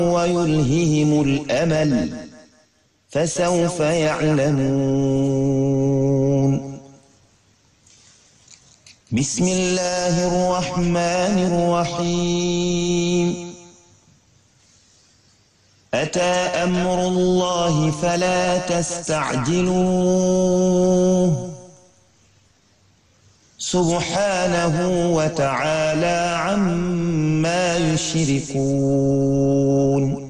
ويلههم الأمل فسوف يعلمون. بسم الله الرحمن الرحيم. أتى أمر الله فلا تستعجلوه سبحانه وتعالى عما يشركون.